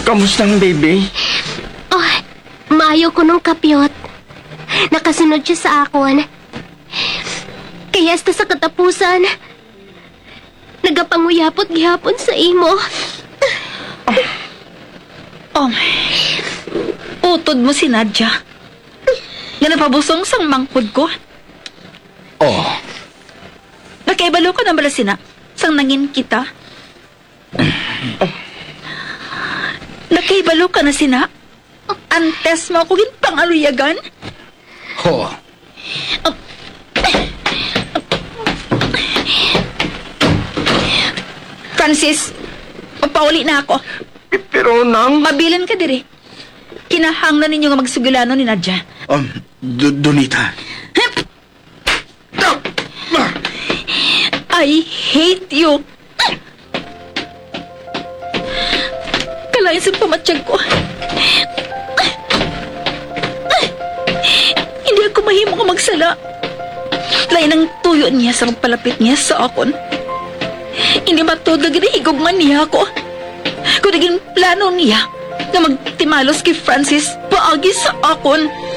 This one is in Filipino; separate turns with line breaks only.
Kamusta ang baby?
Oh, maayo ko nung kapyot. Nakasunod siya sa akon. Kaya hasta sa katapusan, nagapanguyapot gihapon sa imo.
Utod mo si Nadia. Nga napabusong sang mangkod ko.
Oh,
Nakaibalo ka na bala sina? Sang nangin kita? Nakaibalo ka na sina? Antes mo ako ginpangaluyagan?
ho.
Francis, papauli na ako.
Pero nang...
Mabilan ka diri. Kinahanglan ninyo nga magsugilano ni Nadia.
Donita.
I hate you. Kalain sa pamatsyag ko. Hindi ako mahimo ka magsala. Lain ang tuyo niya sa palapit niya sa akon. Hindi matudag na higugman niya ako. Kung naging plano niya na magtimalos kay Francis paagi sa akon.